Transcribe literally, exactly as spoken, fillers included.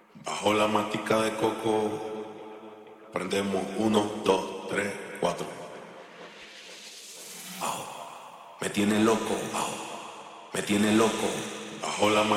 Bajo la matica de coco, prendemos uno, dos, tres, cuatro. Au. Me tiene loco, au. Me tiene loco. Bajo la